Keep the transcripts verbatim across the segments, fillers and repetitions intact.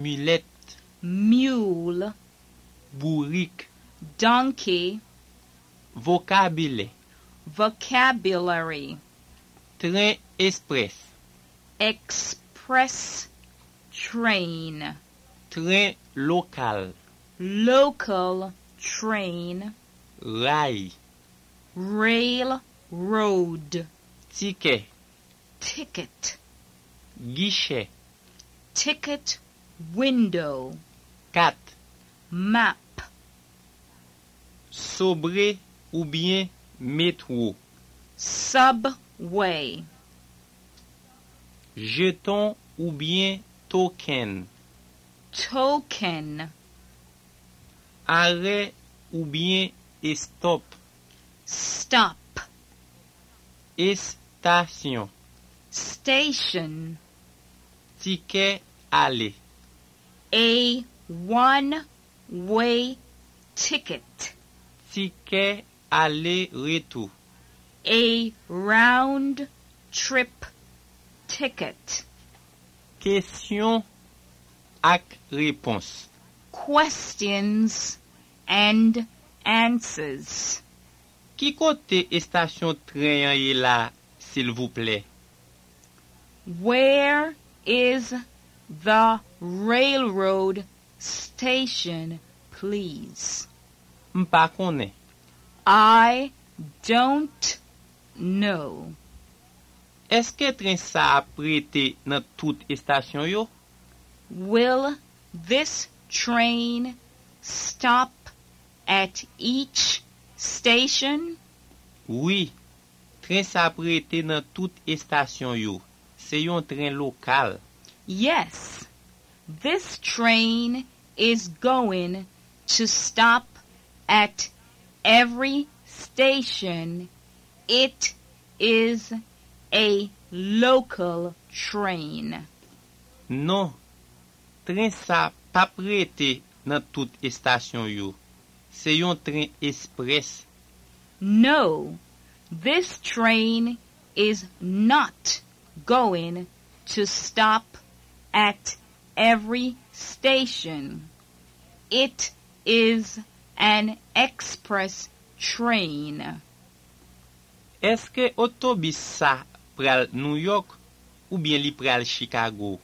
mulette, mule, bourrique, donkey, vocabulaire, vocabulary, train express, express train, train local, local train, rail, railroad, ticket, ticket, guichet, ticket window, carte, map, sobre ou bien métro, subway, jeton ou bien token, token, arrêt ou bien stop, stop, station, station, ticket aller, a one-way ticket, ticket aller-retour, a round-trip ticket, question ak réponse, questions and answers. Qui côté station train est là, s'il vous plaît? Where is the railroad station, please? M'pa connais. I don't know. Est-ce que train ça a prêté dans toute station yo? Will this train stop at each station? Oui. Train ça a prêté dans toute station yo. C'est un train local. Yes. This train is going to stop at every station. It is a local train. Non. Train ça pas prêté dans toute station yo. C'est un train express. No, this train is not going to stop at every station. It is an express train. Est-ce que autobus ça pral New York ou bien li pral Chicago?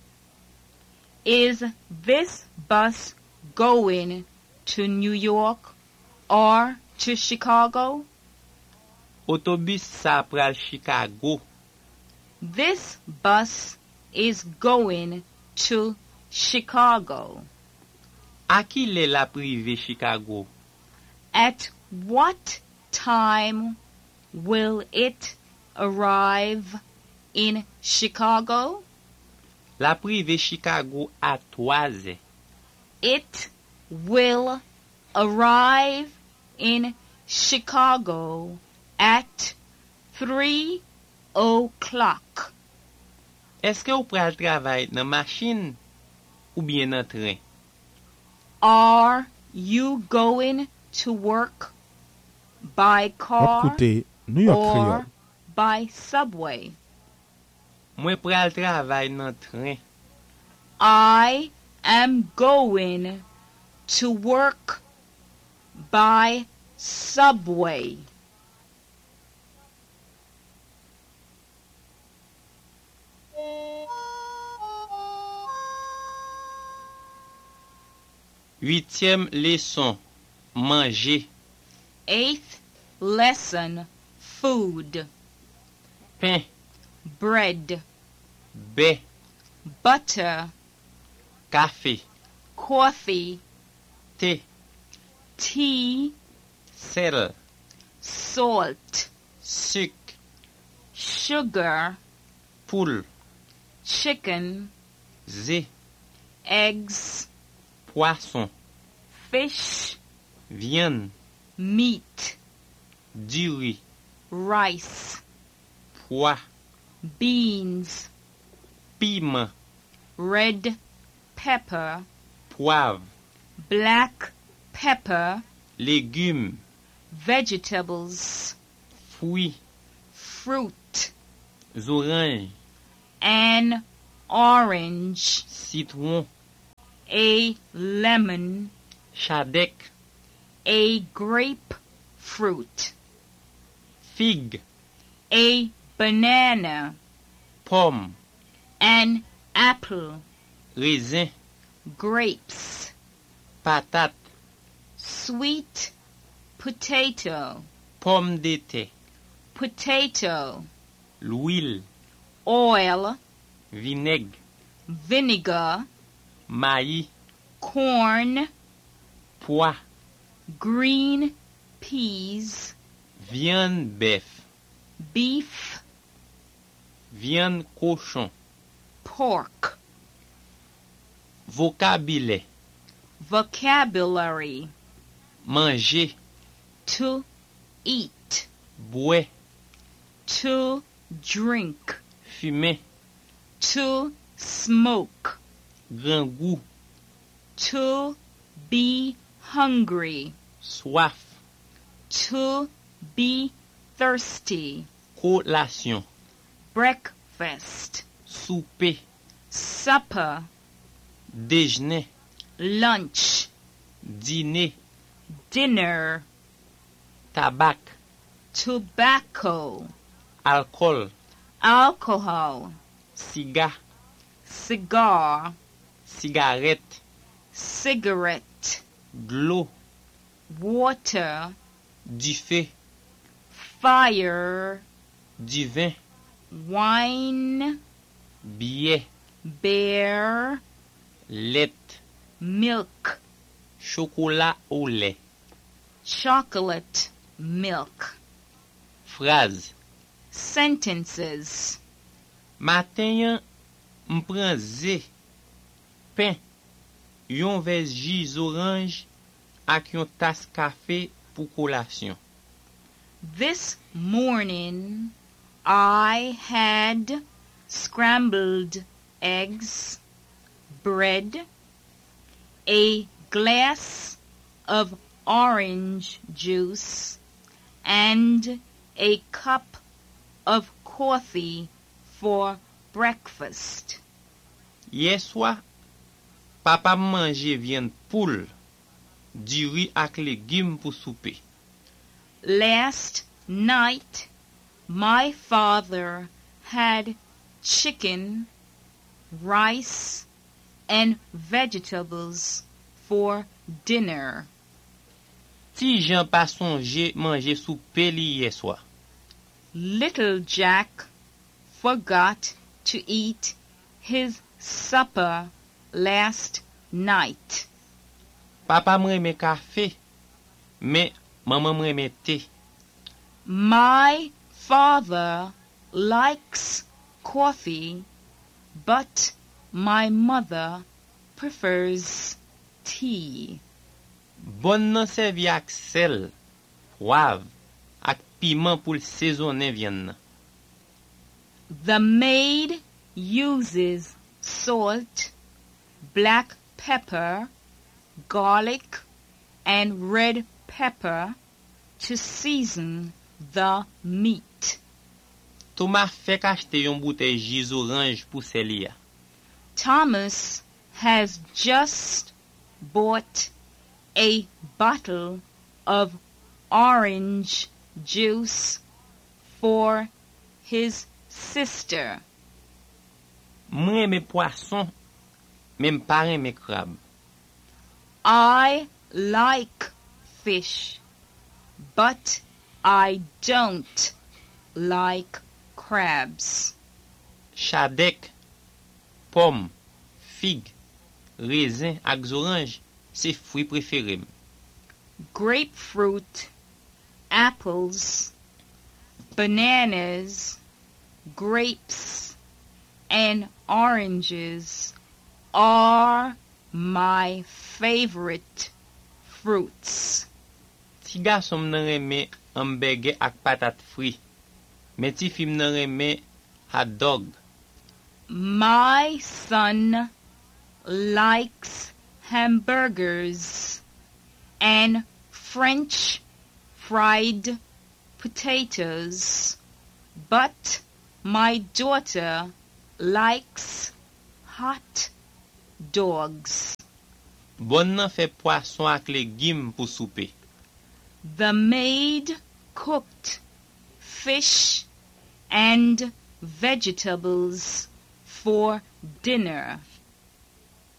Is this bus going to New York or to Chicago? Autobus ça pral Chicago. This bus is going to Chicago. À qui l'est la privée Chicago? At what time will it arrive in Chicago? La privée Chicago à trois heures. It will arrive in Chicago at three o'clock. Est-ce que vous pral travailler dans machine ou bien dans train? Are you going to work by car Écoutez New York or Creole. by subway? Moi pral travailler dans train. I am going to work by subway. Huitième leçon. Manger. Eighth lesson, food. Pain. Bread, Bain. butter, Café. coffee, Thé. tea, Sel. salt, Sucre. sugar, Poule. chicken, Zé. eggs, Poisson. fish, Viande. meat, Du riz. rice, Pois. beans, Piment. red pepper, Poivre. black pepper, Légumes. vegetables, Fruits. fruit, Oranges. an orange, Citron. a lemon, Chadek. a grapefruit, Fig. a banana, Pomme. an apple, Raisin. grapes, Patate. sweet potato, Pomme de terre. potato, L'huile. oil, Vinaigre. vinegar, Maïs. corn, Pois. green peas, Viande bœuf. beef, Viande cochon. pork. Vocabulaire. Vocabulary, Manger. to eat, Boire. to drink, Fumer. to smoke, Grand goût. to be hungry, Soif. to be thirsty, Collation. breakfast, Souper. supper, Déjeuner. lunch, Dîner. dinner, Tabac. tobacco, Alcool. alcohol, Cigare. cigar, Cigarette. cigarette, De l'eau. water, Du feu. fire, Du vin. wine, Billet. bear, Lait. milk, Chocolat au lait. chocolate, milk. Phrase. Sentences. Matin yon, m'pren zé, pain, yon vez jus orange ak yon tas café pour collation. This morning I had scrambled eggs, bread, a glass of orange juice, and a cup of coffee for breakfast. Hier soir, papa manje viande poule, du riz ak légumes pour souper. Last night, my father had chicken, rice, and vegetables for dinner. Ti Jean pa sonje manje souper li hier soir. Little Jack forgot to eat his supper last night. Papa m'reme café, mais maman m'reme thé. My father likes coffee, but my mother prefers tea. Bon nan servi ak sel, poivre, ak piment pou saisonner viande nan. The maid uses salt, black pepper, garlic, and red pepper to season the meat. Thomas fek achete yon bouteille jus orange pou Celia. Thomas has just bought a bottle of orange juice for his sister. Mwen reme poisson, men pa reme crabe. I like fish, but I don't like crabs. Chadek, pomme, fig, raisin ak orange, se fruit préféré. Grapefruit, apples, bananas, grapes, and oranges are my favorite fruits. Ti gason nan reme hamburger ak patate fri, men ti fim nan reme hot dog. My son likes hamburgers and French fried potatoes, but my daughter likes hot dogs. Bon nan fait poisson ak légumes pour souper. The maid cooked fish and vegetables for dinner.